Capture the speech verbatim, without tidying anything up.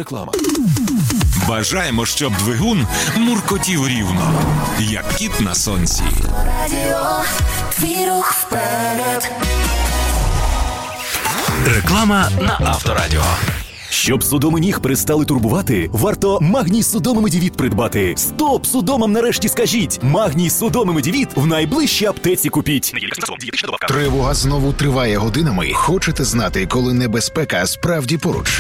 реклама. Бажаємо, щоб двигун муркотів рівно, як кіт на сонці. Реклама на Авторадіо. Щоб судоми ніг перестали турбувати, варто Магній Судоми Медівіт придбати. Стоп судомам нарешті скажіть! Магній Судоми Медівіт в найближчій аптеці купіть. Тривога знову триває годинами. Хочете знати, коли небезпека справді поруч?